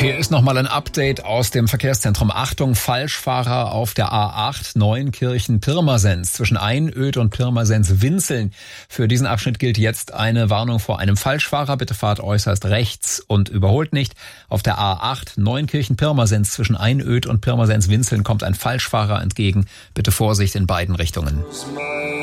Hier ist nochmal ein Update aus dem Verkehrszentrum. Achtung, Falschfahrer auf der A8 Neunkirchen-Pirmasens zwischen Einöd und Pirmasens-Winzeln. Für diesen Abschnitt gilt jetzt eine Warnung vor einem Falschfahrer. Bitte fahrt äußerst rechts und überholt nicht. Auf der A8 Neunkirchen-Pirmasens zwischen Einöd und Pirmasens-Winzeln kommt ein Falschfahrer entgegen. Bitte Vorsicht in beiden Richtungen.